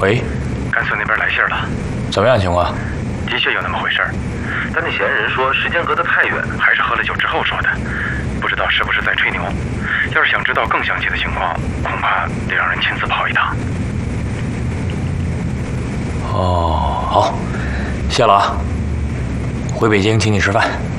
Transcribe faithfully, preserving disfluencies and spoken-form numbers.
喂， 甘肃那边来信了， 怎么样情况？ 的确有那么回事儿，但那嫌疑人说时间隔得太远，还是喝了酒之后说的，不知道是不是在吹牛。要是想知道更详细的情况，恐怕得让人亲自跑一趟。 哦，好，谢了啊。回北京请你吃饭。